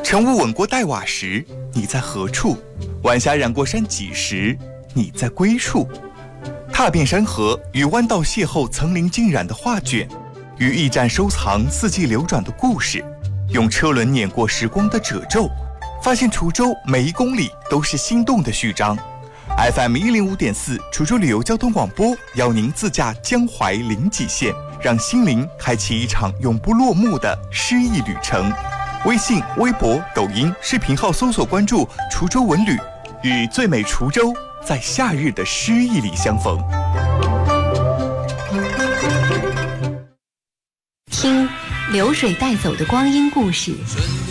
晨雾吻过黛瓦时，你在何处？晚霞染过山脊时，你在归处。踏遍山河，与弯道邂逅层林尽染的画卷，与驿站收藏四季流转的故事，用车轮碾过时光的褶皱，发现滁州每一公里都是心动的序章。FM 105.4滁州旅游交通广播邀您自驾江淮临济线，让心灵开启一场永不落幕的诗意旅程。微信、微博、抖音视频号搜索关注滁州文旅，与最美滁州在夏日的诗意里相逢。 听流水带走的光阴故事，